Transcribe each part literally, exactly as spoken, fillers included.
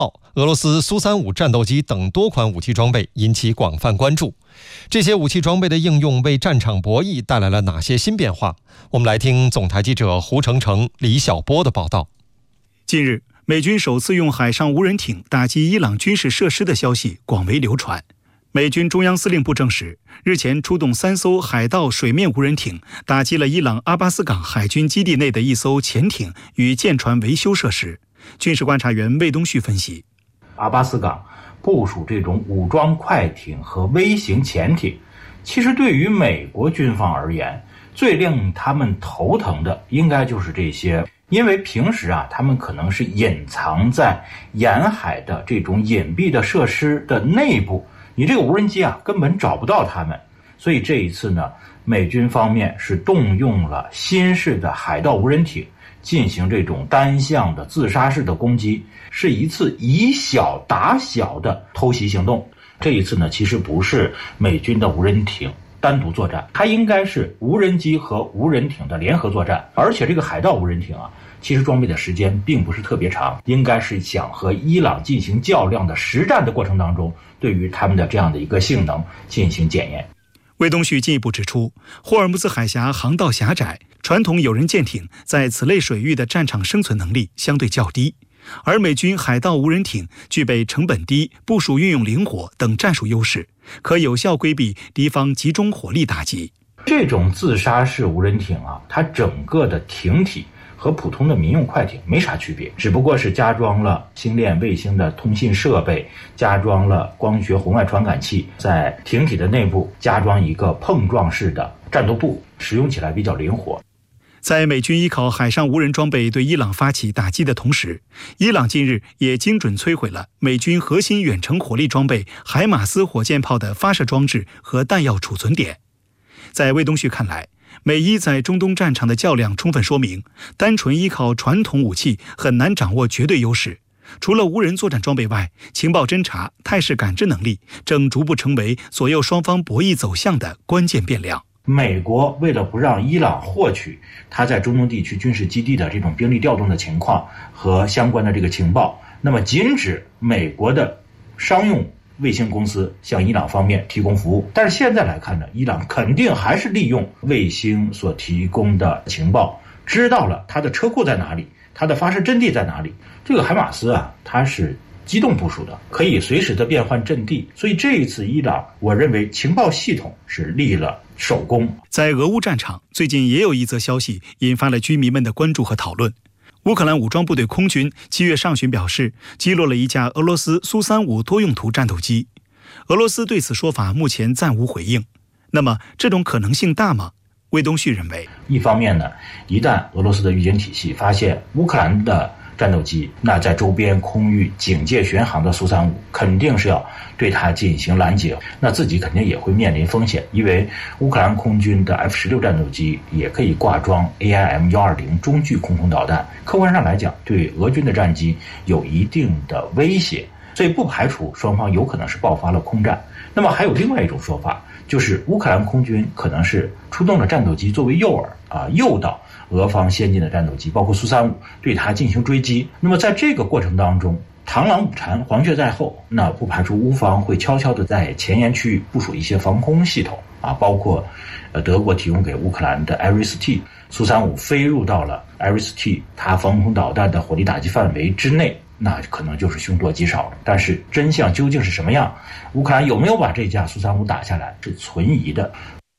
俄罗斯苏三五战斗机等多款武器装备引起广泛关注。这些武器装备的应用为战场博弈带来了哪些新变化？我们来听总台记者胡成成、李晓波的报道。 近日，美军首次用海上无人艇打击伊朗军事设施的消息广为流传。美军中央司令部证实，日前出动三艘海盗水面无人艇，打击了伊朗阿巴斯港海军基地内的一艘潜艇与舰船维修设施。军事观察员魏东旭分析， 阿巴斯港部署这种武装快艇和微型潜艇，其实对于美国军方而言，最令他们头疼的应该就是这些，因为平时啊，他们可能是隐藏在沿海的这种隐蔽的设施的内部，你这个无人机啊根本找不到他们。所以这一次呢，美军方面是动用了新式的海盗无人艇进行这种单向的自杀式的攻击，是一次以小打小的偷袭行动。这一次呢，其实不是美军的无人艇单独作战，它应该是无人机和无人艇的联合作战。而且这个海盗无人艇啊，其实装备的时间并不是特别长，应该是想和伊朗进行较量的实战的过程当中，对于他们的这样的一个性能进行检验。 魏东旭进一步指出，霍尔木兹海峡航道狭窄，传统有人舰艇在此类水域的战场生存能力相对较低，而美军海盗无人艇具备成本低、部署运用灵活等战术优势，可有效规避敌方集中火力打击。 这种自杀式无人艇啊，它整个的艇体和普通的民用快艇没啥区别，只不过是加装了星链卫星的通信设备，加装了光学红外传感器，在艇体的内部加装一个碰撞式的战斗部，使用起来比较灵活。 在美军依靠海上无人装备对伊朗发起打击的同时，伊朗近日也精准摧毁了美军核心远程火力装备海马斯火箭炮的发射装置和弹药储存点。在魏东旭看来，美伊在中东战场的较量充分说明，单纯依靠传统武器很难掌握绝对优势。除了无人作战装备外，情报侦察、态势感知能力正逐步成为左右双方博弈走向的关键变量。 美国为了不让伊朗获取他在中东地区军事基地的这种兵力调动的情况和相关的这个情报，那么禁止美国的商用卫星公司向伊朗方面提供服务。但是现在来看呢，伊朗肯定还是利用卫星所提供的情报，知道了它的车库在哪里，它的发射阵地在哪里。这个海马斯啊，它是机动部署的，可以随时的变换阵地。所以这一次伊朗，我认为情报系统是立了首功。 在俄乌战场，最近也有一则消息引发了居民们的关注和讨论。乌克兰武装部队空军七月上旬表示，击落了一架俄罗斯苏三五多用途战斗机。俄罗斯对此说法目前暂无回应。那么这种可能性大吗？魏东旭认为， 一方面呢，一旦俄罗斯的预警体系发现乌克兰的战斗机，那在周边空域警戒巡航的苏三五肯定是要对它进行拦截，那自己肯定也会面临风险，因为乌克兰空军的 F 十六 战斗机也可以挂装 A I M 一二零 中距空空导弹，客观上来讲对俄军的战机有一定的威胁，所以不排除双方有可能是爆发了空战。那么还有另外一种说法，就是乌克兰空军可能是出动了战斗机作为诱饵啊，诱导俄方先进的战斗机，包括苏三五，对它进行追击。那么在这个过程当中，螳螂捕蝉，黄雀在后，那不排除乌方会悄悄的在前沿区域部署一些防空系统啊，包括呃德国提供给乌克兰的 Iris T， 苏三五飞入到了 Iris T 它防空导弹的火力打击范围之内，那可能就是凶多吉少了。但是真相究竟是什么样，乌克兰有没有把这架苏三五打下来是存疑的。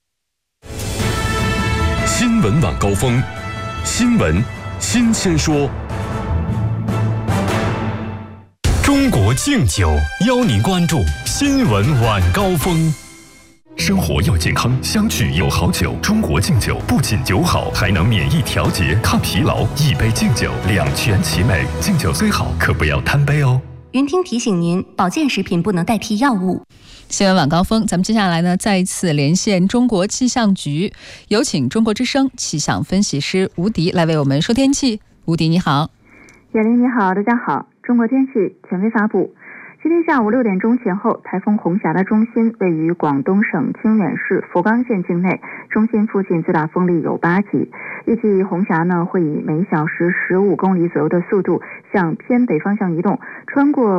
新闻晚高峰，新闻新鲜说。中国敬酒邀您关注新闻晚高峰。生活要健康，相聚有好酒。中国敬酒不仅酒好，还能免疫调节、抗疲劳。一杯敬酒，两全其美。敬酒虽好，可不要贪杯哦。 云听提醒您，保健食品不能代替药物。 新闻晚高峰，咱们接下来呢，再一次连线中国气象局，有请中国之声气象分析师吴迪来为我们说天气。吴迪你好。 叶林你好，大家好。中国天气权威发布，今天下午六点钟前后，台风红霞的中心位于广东省清远市福冈县境内，中心附近最大风力有八级。预计红霞呢会以每小时十五公里左右的速度向偏北方向移动，穿过